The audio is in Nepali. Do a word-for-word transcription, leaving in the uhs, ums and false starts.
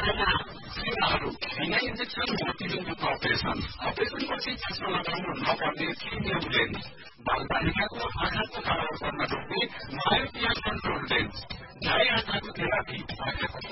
आँखाका सिराहरू बिना इन्जेक्सन मोतिबिन्दुको अपरेसन अपरेसनपछि चस्मा लगाउनु नपर्ने प्रिमियम लेन्स बालबालिकाको आँखाको परावर्तन रोक्ने मायोपिया कन्ट्रोल लेन्स नयाँ आँखाको थेरापी आँखाको